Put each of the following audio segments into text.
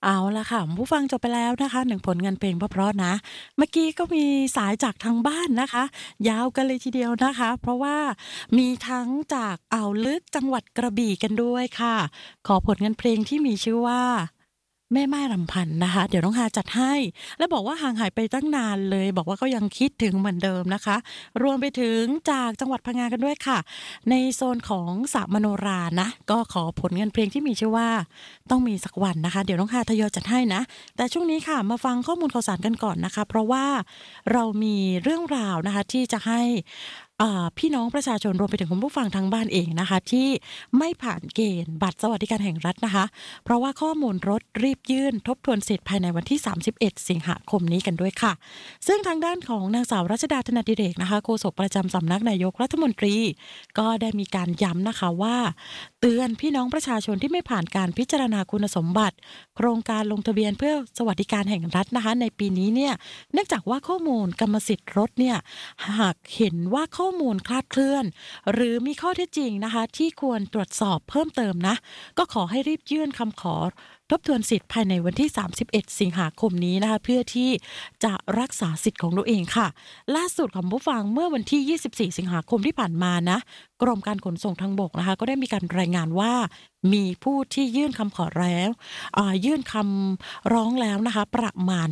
เอาละค่ะผู้ฟังจบไปแล้วนะคะ1ผลงานเพลงเพราะๆนะเมื่อกี้ก็มีสายจากทางบ้านนะคะยาวกันเลยทีเดียวนะคะเพราะว่ามีทั้งจากอ่าวลึกจังหวัดกระบี่กันด้วยค่ะขอผลงานเพลงที่มีชื่อว่าแม่ม่ายรำพันธ์นะคะเดี๋ยวน้องฮาจัดให้แล้วบอกว่าห่างหายไปตั้งนานเลยบอกว่าก็ยังคิดถึงเหมือนเดิมนะคะรวมไปถึงจากจังหวัดพังงากันด้วยค่ะในโซนของสระมโนรานะก็ขอผลงานเพลงที่มีชื่อว่า ต้องมีสักวันนะคะเดี๋ยวน้องคาทยอยจัดให้นะแต่ช่วงนี้ค่ะมาฟังข้อมูลข่าวสารกันก่อนนะคะเพราะว่าเรามีเรื่องราวนะคะที่จะให้พี่น้องประชาชนรวมไปถึงคุณผู้ฟังทางบ้านเองนะคะที่ไม่ผ่านเกณฑ์บัตรสวัสดิการแห่งรัฐนะคะเพราะว่าข้อมูลรถรีบยื่นทบทวนสิทธิ์ภายในวันที่31สิงหาคมนี้กันด้วยค่ะซึ่งทางด้านของนางสาวรัชดาธนดิเรกนะคะโฆษกประจำสำนักนายกรัฐมนตรีก็ได้มีการย้ำนะคะว่า เตือนพี่น้องประชาชนที่ไม่ผ่านการพิจารณาคุณสมบัติโครงการลงทะเบียนเพื่อสวัสดิการแห่งรัฐนะคะในปีนี้เนี่ยเนื่องจากว่าข้อมูลกรรมสิทธิ์รถเนี่ยหากเห็นว่าข้อมูลคลาดเคลื่อนหรือมีข้อเท็จจริงนะคะที่ควรตรวจสอบเพิ่มเติมนะก็ขอให้รีบยื่นคำขอทบทวนสิทธิ์ภายในวันที่31สิงหาคมนี้นะคะเพื่อที่จะรักษาสิทธิ์ของตัวเองค่ะล่าสุดของผู้ฟังเมื่อวันที่24สิงหาคมที่ผ่านมานะ กรมการขนส่งทางบกนะคะก็ได้มีการรายงานว่ามีผู้ที่ยื่นคำขอแล้วยื่นคำร้องแล้วนะคะประมาณ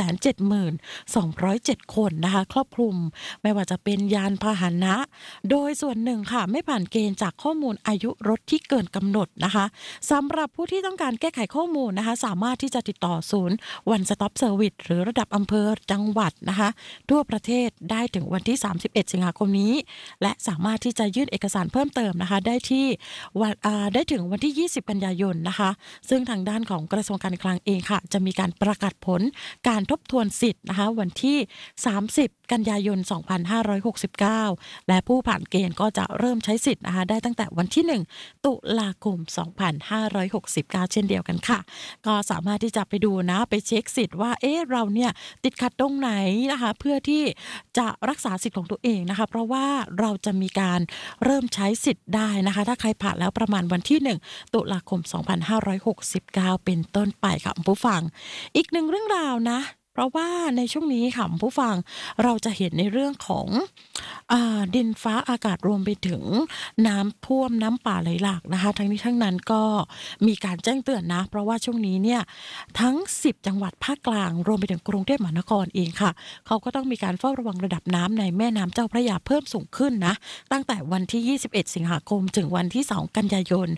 372,207คนนะคะครอบคลุมไม่ว่าจะเป็นยานพาหนะโดยส่วนหนึ่งค่ะไม่ผ่านเกณฑ์จากข้อมูลอายุรถที่เกินกำหนดนะคะสำหรับผู้ที่ต้องการแก้ไขข้อมูลนะคะสามารถที่จะติดต่อศูนย์ One Stop Service หรือระดับอำเภอจังหวัดนะคะทั่วประเทศได้ถึงวันที่31สิงหาคมนี้ และสามารถที่จะยื่นเอกสารเพิ่มเติมนะคะได้ที่ได้ถึงวันที่20กันยายนนะคะซึ่งทางด้านของกระทรวงการคลังเองค่ะจะมีการประกาศผลการทบทวนสิทธิ์นะคะวันที่30กันยายน2569และผู้ผ่านเกณฑ์ก็จะเริ่มใช้สิทธิ์นะคะได้ตั้งแต่วันที่1ตุลาคม2569เช่นเดียวกันค่ะก็สามารถที่จะไปดูนะไปเช็คสิทธิ์ว่าเราเนี่ยติดขัดตรงไหนนะคะเพื่อที่จะรักษาสิทธิ์ของตัวเองนะคะเพราะว่าเราจะมีการเริ่มใช้สิทธิ์ได้นะคะถ้าใครผ่านแล้วประมาณวันที่1ตุลาคม2569เป็นต้นไปค่ะคุณผู้ฟังอีกหนึ่งเรื่องราวนะเพราะว่าในช่วงนี้ค่ะคุณผู้ฟังเราจะเห็นในเรื่องของดินฟ้าอากาศรวมไปถึงน้ำท่วมน้ำป่าไหลหลากนะคะทั้งนี้ทั้งนั้นก็มีการแจ้งเตือนนะเพราะว่าช่วงนี้เนี่ยทั้ง10จังหวัดภาคกลางรวมไปถึงกรุงเทพมหานครเองค่ะ เขาก็ต้องมีการเฝ้าระวังระดับน้ำในแม่น้ำเจ้าพระยาเพิ่มสูงขึ้นนะตั้งแต่วันที่21สิงหาคมถึงวันที่2กันยายน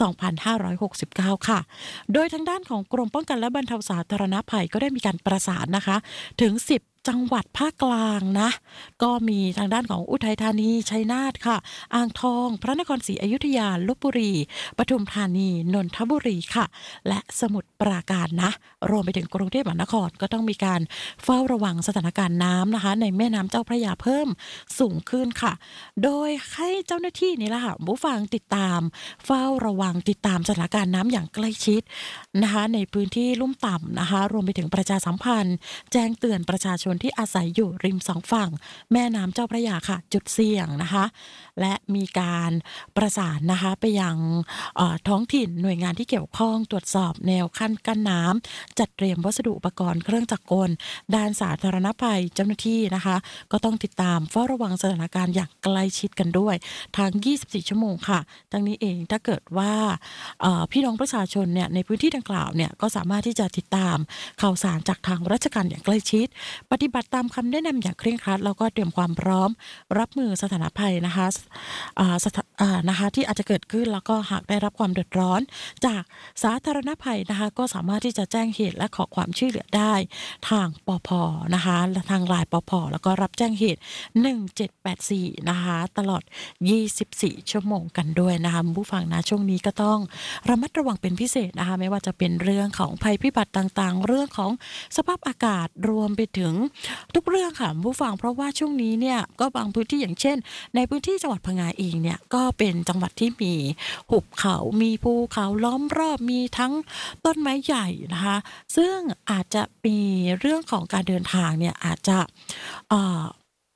2569ค่ะโดยทางด้านของกรมป้องกันและบรรเทาสาธารณภัยก็ได้มีการประสานนะคะถึง10จังหวัดภาคกลางนะก็มีทางด้านของอุทัยธานีชัยนาทค่ะอ่างทองพระนครศรีอยุธยาลพบุรีปทุมธานีนนทบุรีค่ะและสมุทรปราการนะรวมไปถึงกรุงเทพมหานครก็ต้องมีการ เฝ้าระวังสถานการณ์น้ำนะคะในแม่น้ำเจ้าพระยาเพิ่มสูงขึ้นค่ะโดยให้เจ้าหน้าที่นี่แหละค่ะผู้ฟังติดตามเฝ้าระวังติดตามสถานการณ์น้ำอย่างใกล้ชิดนะคะในพื้นที่ลุ่มต่ำนะคะรวมไปถึงประชาสัมพันธ์แจ้งเตือนประชาชนที่อาศัยอยู่ริมสองฝั่งแม่น้ำเจ้าพระยาค่ะจุดเสี่ยงนะคะและมีการประสานนะคะไปยังท้องถิ่นหน่วยงานที่เกี่ยวข้องตรวจสอบแนวคันกั้นน้ำจัดเตรียมวัสดุอุปกรณ์เครื่องจักรกล ด้านสาธารณภัยเจ้าหน้าที่นะคะก็ต้องติดตามเฝ้าระวังสถานการณ์อย่างใกล้ชิดกันด้วยทั้ง24ชั่วโมงค่ะทั้งนี้เองถ้าเกิดว่าพี่น้องประชาชนเนี่ยในพื้นที่ดังกล่าวเนี่ยก็สามารถที่จะติดตามข่าวสารจากทางราชการอย่างใกล้ชิดปฏิบัติตามคำแนะนำอย่างเคร่งครัดแล้วก็เตรียมความพร้อมรับมือสถานภัยนะคะนะคะที่อาจจะเกิดขึ้นแล้วก็หากได้รับความเดือดร้อนจากสาธารณภัยนะคะก็สามารถที่จะแจ้งเหตุและขอความช่วยเหลือได้ ทางปภนะคะและทาง LINE ปภแล้วก็รับแจ้งเหตุ1784นะคะตลอด24ชั่วโมงกันด้วยนะคะคุณผู้ฟังนะช่วงนี้ก็ต้องระมัดระวังเป็นพิเศษนะคะไม่ว่าจะเป็นเรื่องของภัยพิบัติต่างๆเรื่องของสภาพอากาศรวมไปถึงทุกเรื่องค่ะคุณผู้ฟังเพราะว่าช่วงนี้เนี่ยก็บางพื้นที่อย่างเช่นในพื้นที่จังหวัดพังงาเองเนี่ยก็เป็นจังหวัดที่มีหุบเขามีภูเขาล้อมรอบมีทั้งต้นไม้ใหญ่นะคะ ซึ่งอาจจะมีเรื่องของการเดินทางเนี่ยอาจจะเอ่อ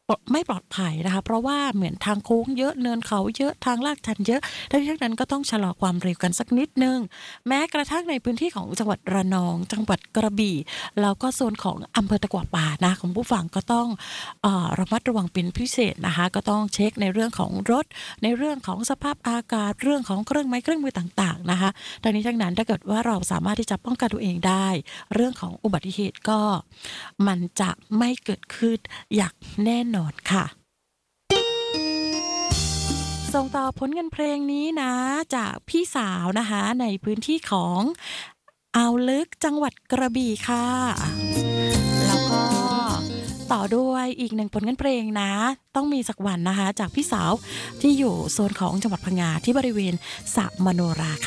ไม่ปลอดภัยนะคะเพราะว่าเหมือนทางโค้งเยอะเนินเขาเยอะทางลาดชันเยอะทั้งนี้ทั้งนั้นก็ต้องชะลอความเร็วกันสักนิดหนึ่งแม้กระทั่งในพื้นที่ของจังหวัดระนองจังหวัดกระบี่แล้วก็โซนของอำเภอตะกั่วป่านะคุณผู้ฟังก็ต้องระมัดระวังเป็นพิเศษนะคะก็ต้องเช็คในเรื่องของรถในเรื่องของสภาพอากาศเรื่องของเครื่องไม้เครื่องมือต่างๆนะคะทั้งนี้ทั้งนั้นถ้าเกิดว่าเราสามารถที่จะป้องกันตัวเองได้เรื่องของอุบัติเหตุก็มันจะไม่เกิดขึ้นอย่างแน่นอนค่ะส่งต่อผลงานเพลงนี้นะจากพี่สาวนะคะในพื้นที่ของอ่าวลึกจังหวัดกระบี่ค่ะแล้วก็ต่อด้วยอีกหนึ่งผลงานเพลงนะต้องมีสักวันนะคะจากพี่สาวที่อยู่โซนของจังหวัดพังงาที่บริเวณสระมโนราค่ะ